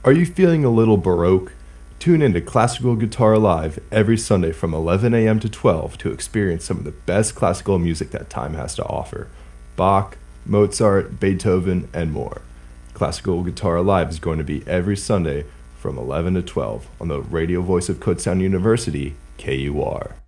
Are you feeling a little Baroque? Tune in to Classical Guitar Live every Sunday from 11 a.m. to 12 to experience some of the best classical music that time has to offer. Bach, Mozart, Beethoven, and more. Classical Guitar Live is going to be every Sunday from 11 to 12 on the radio voice of Kutztown University, KUR.